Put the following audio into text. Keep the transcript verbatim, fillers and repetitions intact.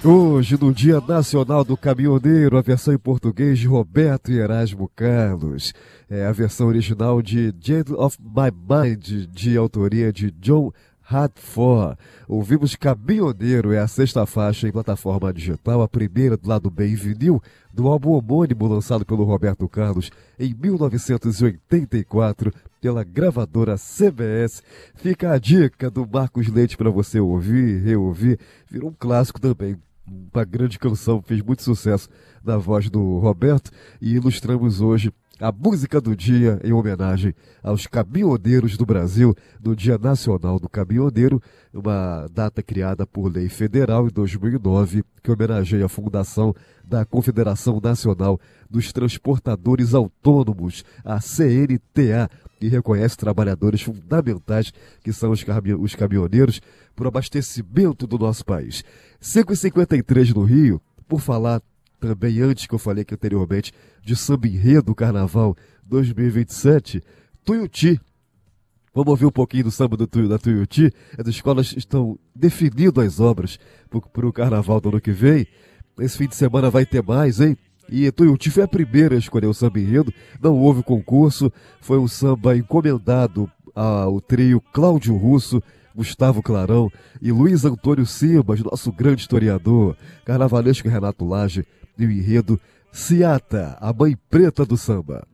Hoje, no Dia Nacional do Caminhoneiro, a versão em português de Roberto e Erasmo Carlos. É a versão original de Gentle of My Mind, de autoria de John Hartford. Ouvimos Caminhoneiro, é a sexta faixa em plataforma digital, a primeira do lado B em vinil, do álbum homônimo lançado pelo Roberto Carlos em mil novecentos e oitenta e quatro pela gravadora C B S. Fica a dica do Marcos Leite para você ouvir, reouvir. Virou um clássico também. Uma grande canção, fez muito sucesso na voz do Roberto, e ilustramos hoje a música do dia em homenagem aos caminhoneiros do Brasil, no Dia Nacional do Caminhoneiro, uma data criada por lei federal em dois mil e nove, que homenageia a fundação da Confederação Nacional dos Transportadores Autônomos, a C N T A, que reconhece trabalhadores fundamentais que são os, cami- os caminhoneiros para o abastecimento do nosso país. cinco e cinquenta e três no Rio, por falar também, antes que eu falei aqui anteriormente, de samba enredo Carnaval dois mil e vinte e sete, Tuiuti. Vamos ouvir um pouquinho do samba do, da Tuiuti. As escolas estão definindo as obras para o Carnaval do ano que vem. Esse fim de semana vai ter mais, hein? E Tuiuti foi a primeira a escolher o samba enredo, não houve concurso, foi um samba encomendado ao trio Cláudio Russo, Gustavo Clarão e Luiz Antônio Simas, nosso grande historiador, carnavalesco Renato Lage, e o enredo Ciata, a mãe preta do samba.